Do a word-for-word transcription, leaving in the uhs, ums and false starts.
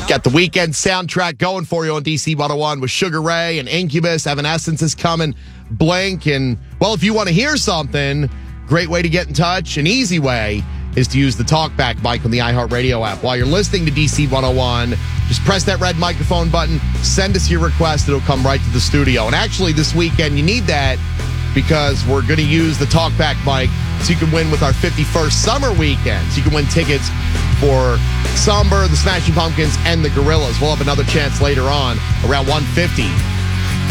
Got the weekend soundtrack going for you on D C one oh one with Sugar Ray and Incubus. Evanescence is coming. Blink. And, well, if you want to hear something, great way to get in touch, an easy way, is to use the TalkBack mic on the iHeartRadio app. While you're listening to D C one oh one, just press that red microphone button, send us your request, it'll come right to the studio. And actually, this weekend, you need that because we're going to use the TalkBack mic so you can win with our fifty-first summer weekend. So you can win tickets for Somber, the Smashing Pumpkins, and the Gorillaz. We'll have another chance later on, around one fifty.